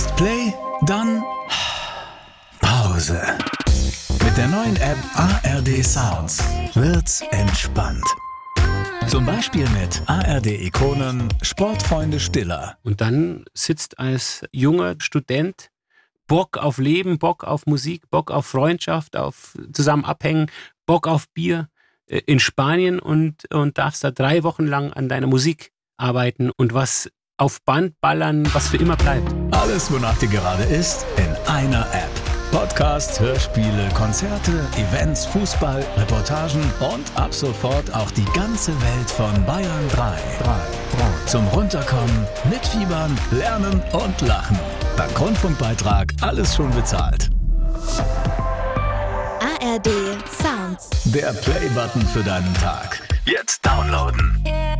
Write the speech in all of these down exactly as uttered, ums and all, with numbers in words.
Erst Play, dann Pause. Mit der neuen App A R D Sounds wird's entspannt. Zum Beispiel mit A R D-Ikonen Sportfreunde Stiller. Und dann sitzt als junger Student Bock auf Leben, Bock auf Musik, Bock auf Freundschaft, auf zusammen abhängen, Bock auf Bier äh, in Spanien und, und darfst da drei Wochen lang an deiner Musik arbeiten und was auf Band ballern, was für immer bleibt. Alles, wonach dir gerade ist, in einer App. Podcasts, Hörspiele, Konzerte, Events, Fußball, Reportagen und ab sofort auch die ganze Welt von Bayern drei. Zum Runterkommen, mitfiebern, lernen und lachen. Dank Rundfunkbeitrag alles schon bezahlt. A R D Sounds. Der Play-Button für deinen Tag. Jetzt downloaden.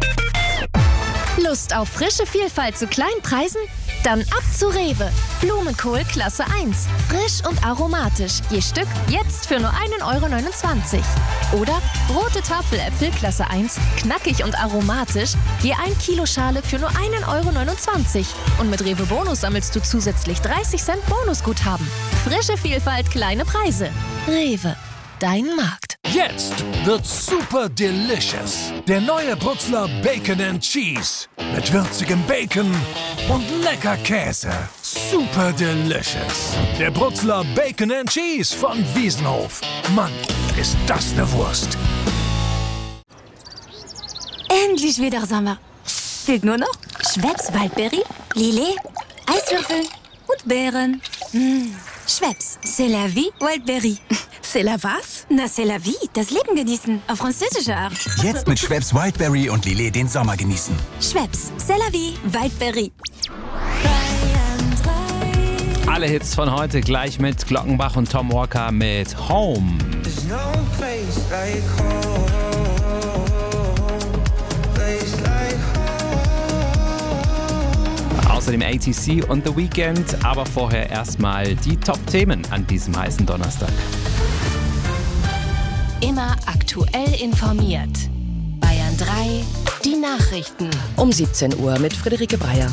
Lust auf frische Vielfalt zu kleinen Preisen? Dann ab zu Rewe. Blumenkohl Klasse eins. Frisch und aromatisch. Je Stück jetzt für nur ein Euro neunundzwanzig. Oder rote Tafeläpfel Klasse eins. Knackig und aromatisch. Je ein Kilo Schale für nur ein Euro neunundzwanzig. Und mit Rewe Bonus sammelst du zusätzlich dreißig Cent Bonusguthaben. Frische Vielfalt, kleine Preise. Rewe. Dein Markt. Jetzt wird's super delicious. Der neue Brutzler Bacon and Cheese. Mit würzigem Bacon und lecker Käse. Super delicious. Der Brutzler Bacon and Cheese von Wiesenhof. Mann, ist das eine Wurst. Endlich wieder Sommer. Fehlt nur noch Schweppes Waldbeere, Lillet, Eiswürfel und Beeren. Mmh. Schweppes, c'est la vie, Wildberry. C'est la was? Na, c'est la vie, das Leben genießen, auf französische Art. Jetzt mit Schweppes Wildberry und Lillet den Sommer genießen. Schweppes, c'est la vie, Wildberry. Alle Hits von heute gleich mit Glockenbach und Tom Walker mit Home. Außerdem A T C und The Weeknd, aber vorher erstmal die Top-Themen an diesem heißen Donnerstag. Immer aktuell informiert. Bayern drei, die Nachrichten. Um siebzehn Uhr mit Friederike Breyer.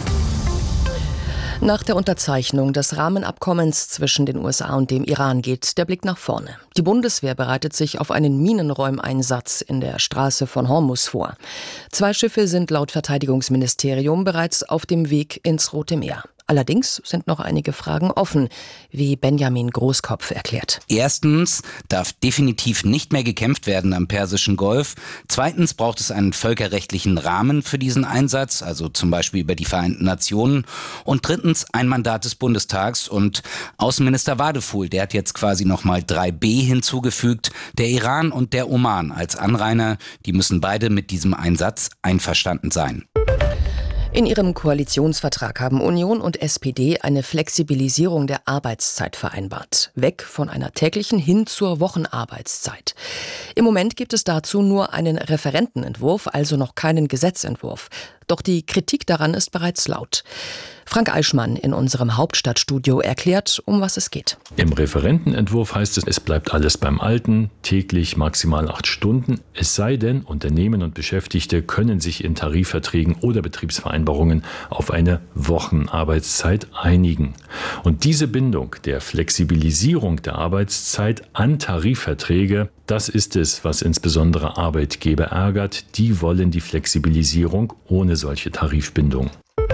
Nach der Unterzeichnung des Rahmenabkommens zwischen den U S A und dem Iran geht der Blick nach vorne. Die Bundeswehr bereitet sich auf einen Minenräumeinsatz in der Straße von Hormuz vor. Zwei Schiffe sind laut Verteidigungsministerium bereits auf dem Weg ins Rote Meer. Allerdings sind noch einige Fragen offen, wie Benjamin Großkopf erklärt. Erstens darf definitiv nicht mehr gekämpft werden am Persischen Golf. Zweitens braucht es einen völkerrechtlichen Rahmen für diesen Einsatz, also zum Beispiel über die Vereinten Nationen. Und drittens ein Mandat des Bundestags. Und Außenminister Wadefuhl, der hat jetzt quasi nochmal drei b hinzugefügt. Der Iran und der Oman als Anrainer, die müssen beide mit diesem Einsatz einverstanden sein. In ihrem Koalitionsvertrag haben Union und S P D eine Flexibilisierung der Arbeitszeit vereinbart. Weg von einer täglichen hin zur Wochenarbeitszeit. Im Moment gibt es dazu nur einen Referentenentwurf, also noch keinen Gesetzentwurf. Doch die Kritik daran ist bereits laut. Frank Eichmann in unserem Hauptstadtstudio erklärt, um was es geht. Im Referentenentwurf heißt es, es bleibt alles beim Alten, täglich maximal acht Stunden. Es sei denn, Unternehmen und Beschäftigte können sich in Tarifverträgen oder Betriebsvereinbarungen auf eine Wochenarbeitszeit einigen. Und diese Bindung der Flexibilisierung der Arbeitszeit an Tarifverträge, das ist es, was insbesondere Arbeitgeber ärgert. Die wollen die Flexibilisierung ohne solche Tarifbindung.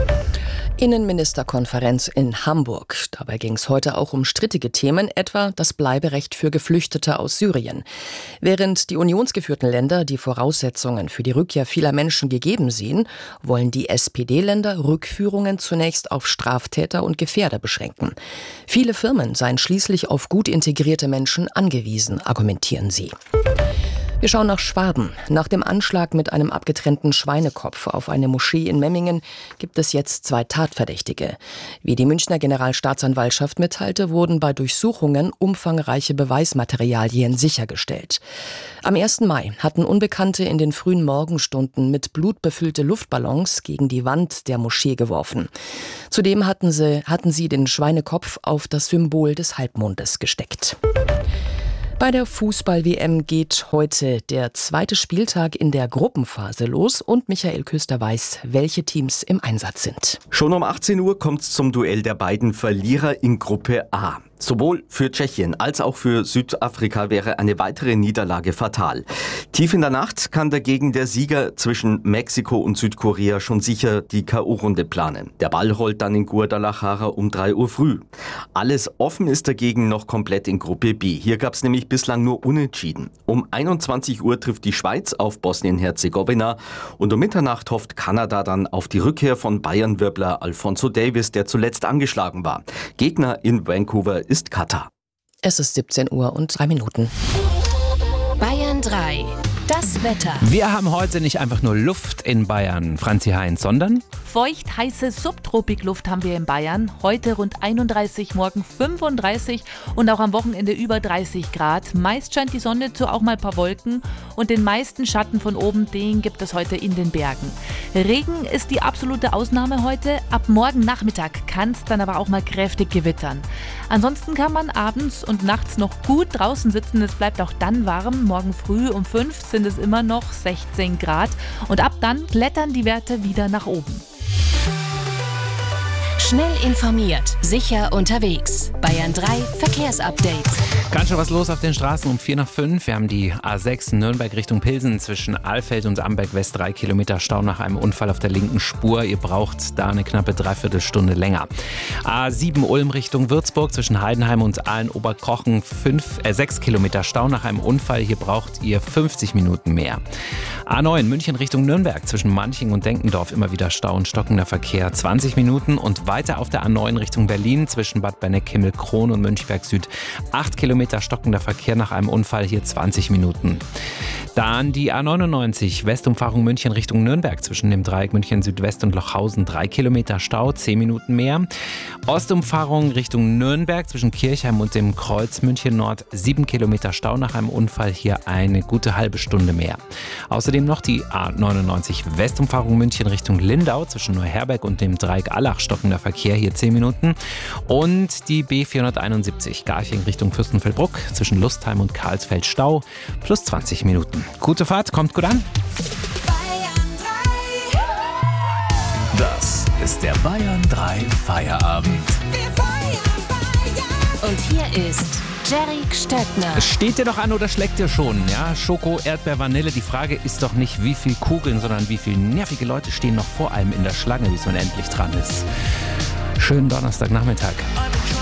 Innenministerkonferenz in Hamburg. Dabei ging es heute auch um strittige Themen, etwa das Bleiberecht für Geflüchtete aus Syrien. Während die unionsgeführten Länder die Voraussetzungen für die Rückkehr vieler Menschen gegeben sehen, wollen die S P D-Länder Rückführungen zunächst auf Straftäter und Gefährder beschränken. Viele Firmen seien schließlich auf gut integrierte Menschen angewiesen, argumentieren sie. Wir schauen nach Schwaben. Nach dem Anschlag mit einem abgetrennten Schweinekopf auf eine Moschee in Memmingen gibt es jetzt zwei Tatverdächtige. Wie die Münchner Generalstaatsanwaltschaft mitteilte, wurden bei Durchsuchungen umfangreiche Beweismaterialien sichergestellt. Am ersten Mai hatten Unbekannte in den frühen Morgenstunden mit Blut befüllte Luftballons gegen die Wand der Moschee geworfen. Zudem hatten sie, hatten sie den Schweinekopf auf das Symbol des Halbmondes gesteckt. Bei der Fußball-W M geht heute der zweite Spieltag in der Gruppenphase los und Michael Köster weiß, welche Teams im Einsatz sind. Schon um achtzehn Uhr kommt es zum Duell der beiden Verlierer in Gruppe A. Sowohl für Tschechien als auch für Südafrika wäre eine weitere Niederlage fatal. Tief in der Nacht kann dagegen der Sieger zwischen Mexiko und Südkorea schon sicher die K O-Runde planen. Der Ball rollt dann in Guadalajara um drei Uhr früh. Alles offen ist dagegen noch komplett in Gruppe B. Hier gab es nämlich bislang nur Unentschieden. Um einundzwanzig Uhr trifft die Schweiz auf Bosnien-Herzegowina und um Mitternacht hofft Kanada dann auf die Rückkehr von Bayern-Wirbler Alphonso Davies, der zuletzt angeschlagen war. Gegner in Vancouver ist Katar. Es ist siebzehn Uhr und drei Minuten. Bayern drei. Das Wetter. Wir haben heute nicht einfach nur Luft in Bayern, Franzi Heinz, sondern feucht heiße Subtropikluft haben wir in Bayern. Heute rund einunddreißig, morgen fünfunddreißig und auch am Wochenende über dreißig Grad. Meist scheint die Sonne zu auch mal ein paar Wolken und den meisten Schatten von oben, den gibt es heute in den Bergen. Regen ist die absolute Ausnahme heute. Ab morgen Nachmittag kann es dann aber auch mal kräftig gewittern. Ansonsten kann man abends und nachts noch gut draußen sitzen. Es bleibt auch dann warm. Morgen früh um fünf sind es immer noch sechzehn Grad und ab dann klettern die Werte wieder nach oben. Schnell informiert, sicher unterwegs. Bayern drei Verkehrsupdate. Ganz schön was los auf den Straßen um vier nach fünf. Wir haben die A sechs Nürnberg Richtung Pilsen zwischen Alfeld und Amberg West drei Kilometer Stau nach einem Unfall auf der linken Spur. Ihr braucht da eine knappe Dreiviertelstunde länger. A sieben Ulm Richtung Würzburg zwischen Heidenheim und Aalen-Oberkochen äh, sechs Kilometer Stau nach einem Unfall. Hier braucht ihr fünfzig Minuten mehr. A neun München Richtung Nürnberg zwischen Manching und Denkendorf immer wieder Stau und stockender Verkehr zwanzig Minuten und weiter auf der A neun Richtung Berlin zwischen Bad Benneck-Himmelkron und Münchberg Süd acht Kilometer stockender Verkehr nach einem Unfall, hier zwanzig Minuten. Dann die A neunundneunzig Westumfahrung München Richtung Nürnberg zwischen dem Dreieck München Südwest und Lochhausen drei Kilometer Stau, zehn Minuten mehr. Ostumfahrung Richtung Nürnberg zwischen Kirchheim und dem Kreuz München Nord sieben Kilometer Stau nach einem Unfall, hier eine gute halbe Stunde mehr. Außerdem noch die A neunundneunzig Westumfahrung München Richtung Lindau zwischen Neuherberg und dem Dreieck Allach stockender Verkehr, hier zehn Minuten. Und die B vierhunderteinundsiebzig Garching Richtung Fürstenfeldbruck zwischen Lustheim und Karlsfeld Stau plus zwanzig Minuten. Gute Fahrt, kommt gut an. Das ist der Bayern drei Feierabend. Und hier ist Jerry Stöckner. Steht dir doch an oder schlägt dir schon? Ja, Schoko, Erdbeer, Vanille. Die Frage ist doch nicht, wie viel Kugeln, sondern wie viele nervige Leute stehen noch vor allem in der Schlange, bis man endlich dran ist. Schönen Donnerstagnachmittag.